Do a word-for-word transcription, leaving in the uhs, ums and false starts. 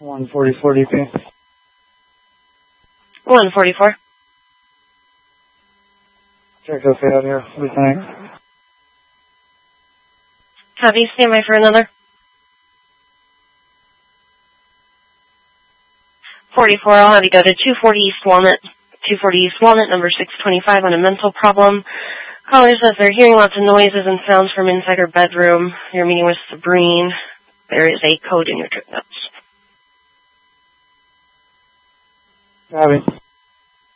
one forty-four D P. one forty-four. Check okay out here. Lieutenant. Copy. Stand by for another. forty-four, I'll have you go to two forty East Walnut. two forty East Walnut, number six twenty-five on a mental problem. Caller says they're hearing lots of noises and sounds from inside her bedroom. You're meeting with Sabrine. There is a code in your trip notes. Copy.